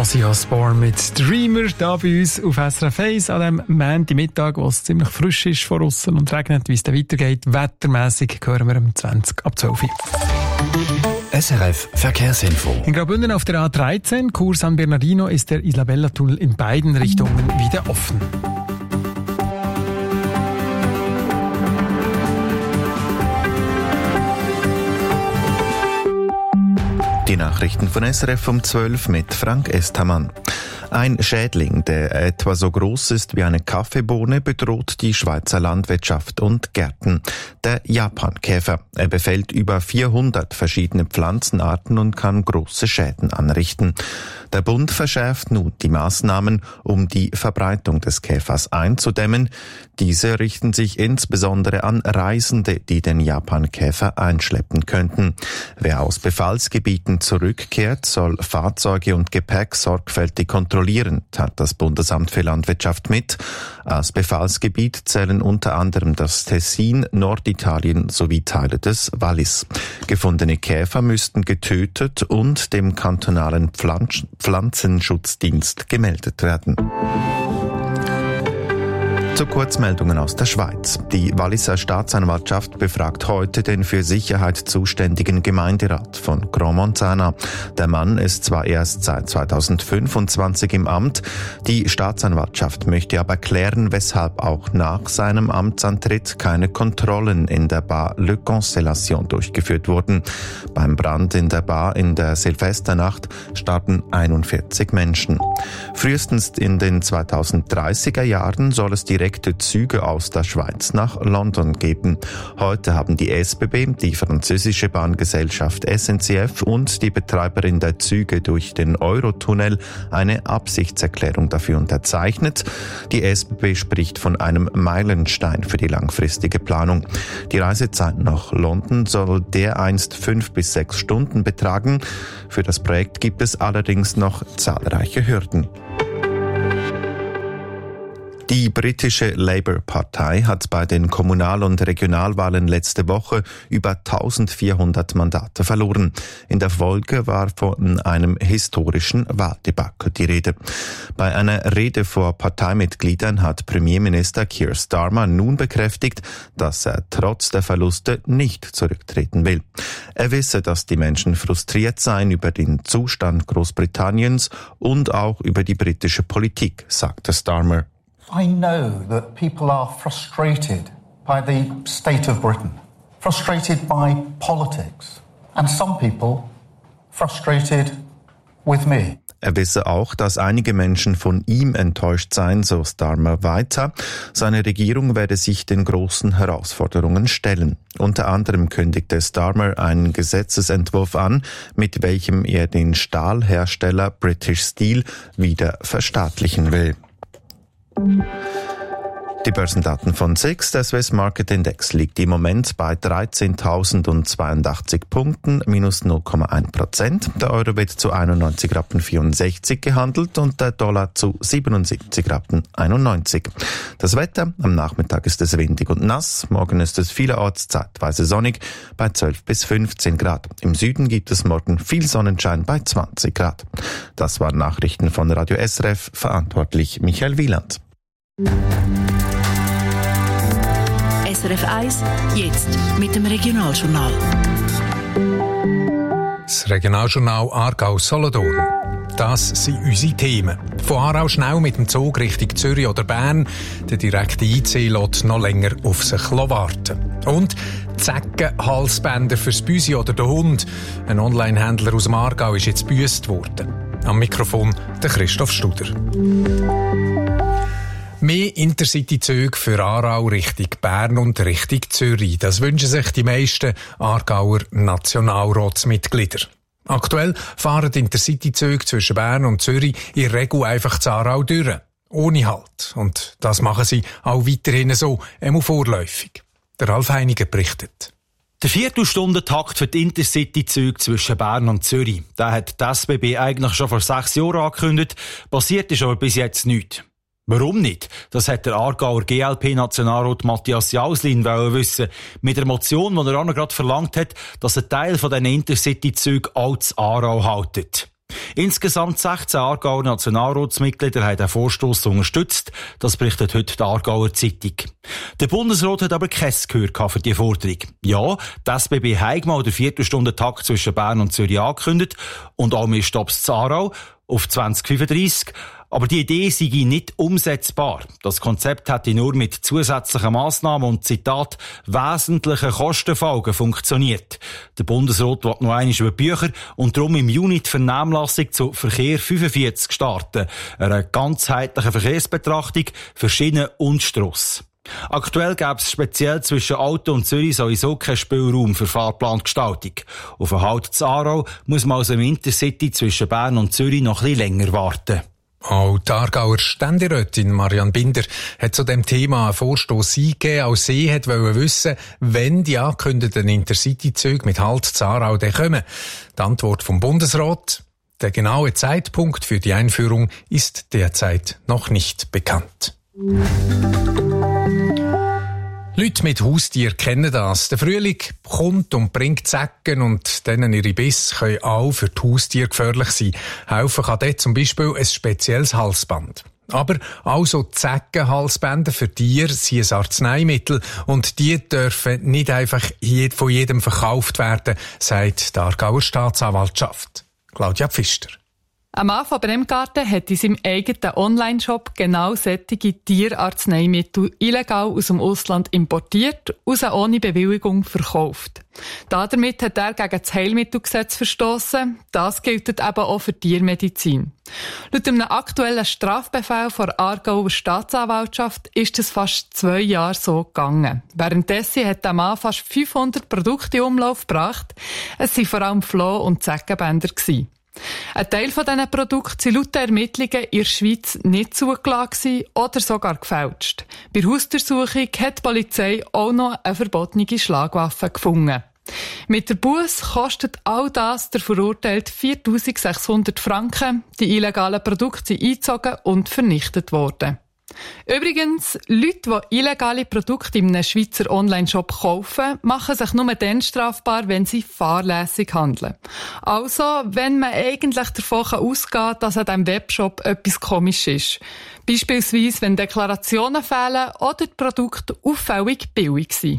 Ozzy Osbourne mit Dreamer, da bei uns auf SRF 1 an diesem Montagmittag, wo es ziemlich frisch ist von aussen und regnet, wie es dann weitergeht. Wettermässig hören wir um 20 ab 12 Uhr. SRF Verkehrsinfo. In Graubünden auf der A13, Chur San Bernardino, ist der Isabella-Tunnel in beiden Richtungen wieder offen. Die Nachrichten von SRF um 12 mit Frank Estamann. Ein Schädling, der etwa so groß ist wie eine Kaffeebohne, bedroht die Schweizer Landwirtschaft und Gärten. Der Japankäfer. Er befällt über 400 verschiedene Pflanzenarten und kann große Schäden anrichten. Der Bund verschärft nun die Maßnahmen, um die Verbreitung des Käfers einzudämmen. Diese richten sich insbesondere an Reisende, die den Japankäfer einschleppen könnten. Wer aus Befallsgebieten zurückkehrt, soll Fahrzeuge und Gepäck sorgfältig kontrollieren, teilt das Bundesamt für Landwirtschaft mit. Als Befallsgebiet zählen unter anderem das Tessin, Norditalien sowie Teile des Wallis. Gefundene Käfer müssten getötet und dem kantonalen Pflanzenschutzdienst gemeldet werden. Zu Kurzmeldungen aus der Schweiz. Die Walliser Staatsanwaltschaft befragt heute den für Sicherheit zuständigen Gemeinderat von Grand-Montana. Der Mann ist zwar erst seit 2025 im Amt, die Staatsanwaltschaft möchte aber klären, weshalb auch nach seinem Amtsantritt keine Kontrollen in der Bar Le Constellation durchgeführt wurden. Beim Brand in der Bar in der Silvesternacht starben 41 Menschen. Frühestens in den 2030er Jahren soll es direkte Züge aus der Schweiz nach London geben. Heute haben die SBB, die französische Bahngesellschaft SNCF und die Betreiberin der Züge durch den Eurotunnel eine Absichtserklärung dafür unterzeichnet. Die SBB spricht von einem Meilenstein für die langfristige Planung. Die Reisezeit nach London soll dereinst 5 bis 6 Stunden betragen. Für das Projekt gibt es allerdings noch zahlreiche Hürden. Die britische Labour-Partei hat bei den Kommunal- und Regionalwahlen letzte Woche über 1400 Mandate verloren. In der Folge war von einem historischen Wahldebakel die Rede. Bei einer Rede vor Parteimitgliedern hat Premierminister Keir Starmer nun bekräftigt, dass er trotz der Verluste nicht zurücktreten will. Er wisse, dass die Menschen frustriert seien über den Zustand Großbritanniens und auch über die britische Politik, sagte Starmer. I know that people are frustrated by the state of Britain, frustrated by politics, and some people frustrated with me. Er wisse auch, dass einige Menschen von ihm enttäuscht seien, so Starmer weiter. Seine Regierung werde sich den großen Herausforderungen stellen. Unter anderem kündigte Starmer einen Gesetzesentwurf an, mit welchem er den Stahlhersteller British Steel wieder verstaatlichen will. Die Börsendaten von SIX, der Swiss Market Index, liegt im Moment bei 13.082 Punkten, minus 0,1%. Der Euro wird zu 91,64 gehandelt und der Dollar zu 77,91. Das Wetter, am Nachmittag ist es windig und nass, morgen ist es vielerorts zeitweise sonnig bei 12 bis 15 Grad. Im Süden gibt es morgen viel Sonnenschein bei 20 Grad. Das waren Nachrichten von Radio SRF, verantwortlich Michael Wieland. SRF 1, jetzt mit dem Regionaljournal. Das Regionaljournal Aargau-Solothurn. Das sind unsere Themen. Von Aarau schnell mit dem Zug Richtung Zürich oder Bern. Der direkte IC lässt noch länger auf sich warten. Und Zecken-Halsbänder fürs Büsi oder den Hund. Ein Online-Händler aus dem Aargau ist jetzt gebüsst worden. Am Mikrofon der Christoph Studer. Mehr Intercity-Züge für Aarau Richtung Bern und Richtung Zürich. Das wünschen sich die meisten Aargauer Nationalratsmitglieder. Aktuell fahren Intercity-Züge zwischen Bern und Zürich in der Regel einfach zu Aarau durch. Ohne Halt. Und das machen sie auch weiterhin so, vorläufig. Der Ralf Heiniger berichtet. Der Viertelstundentakt für die Intercity-Züge zwischen Bern und Zürich, den hat die SBB eigentlich schon vor 6 Jahren angekündigt. Passiert ist aber bis jetzt nichts. Warum nicht? Das hat der Aargauer GLP-Nationalrat Matthias Jauslin wissen, mit der Motion, die er auch noch gerade verlangt hat, dass ein Teil von diesen Intercity-Zügen auch zu Aarau haltet. Insgesamt 16 Aargauer Nationalratsmitglieder haben den Vorstoss unterstützt. Das berichtet heute die Aargauer Zeitung. Der Bundesrat hat aber kein Gehör für die Forderung. Ja, die SBB hat mal den Viertelstundentakt zwischen Bern und Zürich angekündigt und auch mehr Stopps zu Aarau auf 2035. Aber die Idee sei nicht umsetzbar. Das Konzept hätte nur mit zusätzlichen Massnahmen und Zitat wesentlichen Kostenfolgen funktioniert. Der Bundesrat will noch einmal über Bücher und darum im Juni die Vernehmlassung zu Verkehr 45 starten. Eine ganzheitliche Verkehrsbetrachtung für Schienen und Strasse. Aktuell gäbe es speziell zwischen Alten und Zürich sowieso keinen Spielraum für Fahrplangestaltung. Auf einen Halt zu Aarau muss man also im Intercity zwischen Bern und Zürich noch ein bisschen länger warten. Auch die Aargauer Ständerätin Marianne Binder hat zu dem Thema einen Vorstoss eingegeben. Auch sie wollte wissen, wenn die angekündigten Intercity-Züge mit Halt zu Aarau kommen. Die Antwort vom Bundesrat: Der genaue Zeitpunkt für die Einführung ist derzeit noch nicht bekannt. Leute mit Haustieren kennen das. Der Frühling kommt und bringt Zecken und denen ihre Biss können auch für die Haustiere gefährlich sein. Helfen kann dort zum Beispiel ein spezielles Halsband. Aber auch so Zeckenhalsbänder für Tiere sind ein Arzneimittel und die dürfen nicht einfach von jedem verkauft werden, sagt die Aargauer Staatsanwaltschaft. Claudia Pfister. Ein Mann von Bremgarten hat in seinem eigenen Online-Shop genau solche Tierarzneimittel illegal aus dem Ausland importiert und sie ohne Bewilligung verkauft. Damit hat er gegen das Heilmittelgesetz verstossen. Das gilt eben auch für Tiermedizin. Laut einem aktuellen Strafbefehl der Aargauer Staatsanwaltschaft ist es fast 2 Jahre so gegangen. Währenddessen hat der Mann fast 500 Produkte in Umlauf gebracht. Es waren vor allem Floh- und Zeckenbänder. Ein Teil von diesen Produkten sind laut Ermittlungen in der Schweiz nicht zugelassen oder sogar gefälscht. Bei der Hausdurchsuchung hat die Polizei auch noch eine verbotene Schlagwaffe gefunden. Mit der Busse kostet all das der Verurteilte 4'600 Franken. Die illegalen Produkte sind eingezogen und vernichtet worden. Übrigens, Leute, die illegale Produkte in einem Schweizer Online-Shop kaufen, machen sich nur dann strafbar, wenn sie fahrlässig handeln. Also, wenn man eigentlich davon ausgehen kann, dass an diesem Webshop etwas komisch ist. Beispielsweise, wenn Deklarationen fehlen oder die Produkte auffällig billig sind.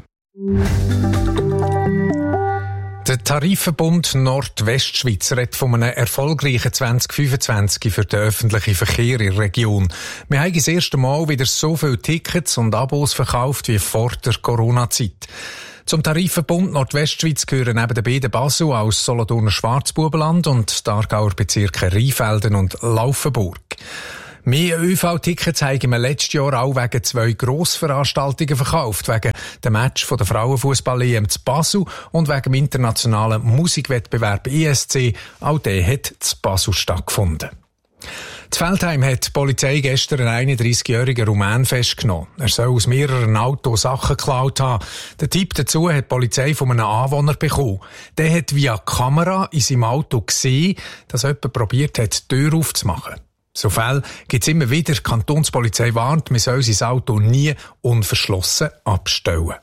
Der Tarifverbund Nordwestschweiz redet von einem erfolgreichen 2025 für den öffentlichen Verkehr in der Region. Wir haben das erste Mal wieder so viele Tickets und Abos verkauft wie vor der Corona-Zeit. Zum Tarifverbund Nordwestschweiz gehören neben der beiden Basel aus Solothurner Schwarzbubenland und die Aargauer Bezirke Rheinfelden und Laufenburg. Mehr ÖV-Tickets haben wir letztes Jahr auch wegen 2 Grossveranstaltungen verkauft. Wegen dem Match von der Frauenfußball-EM zu Basel und wegen dem internationalen Musikwettbewerb ESC. Auch der hat zu Basel stattgefunden. In Veltheim hat die Polizei gestern einen 31-jährigen Rumän festgenommen. Er soll aus mehreren Autos Sachen geklaut haben. Der Tipp dazu hat die Polizei von einem Anwohner bekommen. Der hat via Kamera in seinem Auto gesehen, dass jemand probiert hat, die Tür aufzumachen. So Fälle gibt es immer wieder. Die Kantonspolizei warnt, man soll sein Auto nie unverschlossen abstellen.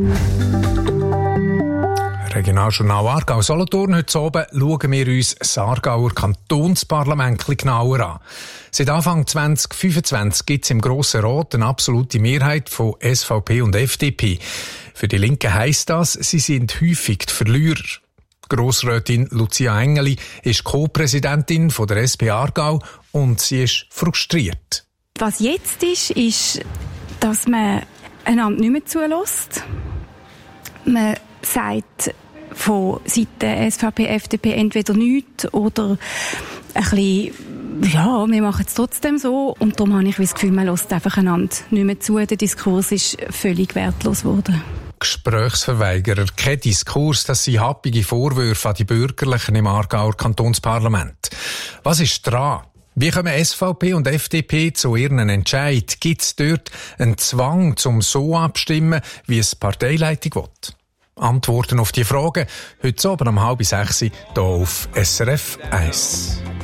Regionaljournal Aargau Solothurn. Heute Abend schauen wir uns das Aargauer Kantonsparlament genauer an. Seit Anfang 2025 gibt es im Grossen Rat eine absolute Mehrheit von SVP und FDP. Für die Linken heisst das, sie sind häufig die Verlierer. Grossrätin Lucia Engeli ist Co-Präsidentin von der SP Aargau und sie ist frustriert. Was jetzt ist, dass man einander nicht mehr zulässt. Man sagt von Seiten SVP, FDP entweder nichts oder ein bisschen, ja, wir machen es trotzdem so. Und darum habe ich das Gefühl, man lässt einfach einander nicht mehr zu. Der Diskurs ist völlig wertlos geworden. Gesprächsverweigerer, kein Diskurs, das sind happige Vorwürfe an die Bürgerlichen im Aargauer Kantonsparlament. Was ist dran? Wie kommen SVP und FDP zu ihren Entscheid? Gibt es dort einen Zwang, zum so abstimmen, wie es die Parteileitung will? Antworten auf die Fragen heute Abend um 5:30 hier auf SRF 1.